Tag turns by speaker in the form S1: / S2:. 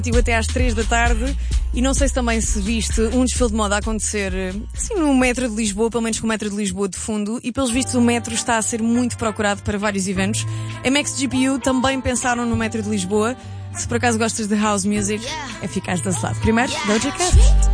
S1: até às 3 da tarde. E não sei se também se viste um desfile de moda a acontecer assim no metro de Lisboa, pelo menos com o metro de Lisboa de fundo, e pelos vistos o metro está a ser muito procurado para vários eventos. A MXGPU também pensaram no metro de Lisboa. Se por acaso gostas de house music, é ficar desse lado. Primeiro, Doja Cat.